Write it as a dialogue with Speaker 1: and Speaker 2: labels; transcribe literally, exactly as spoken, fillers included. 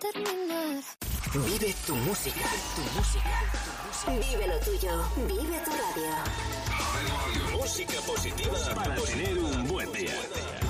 Speaker 1: terminar.
Speaker 2: Vive tu música, tu música.
Speaker 3: Vive lo tuyo, vive tu radio.
Speaker 4: Música positiva para tener un buen día.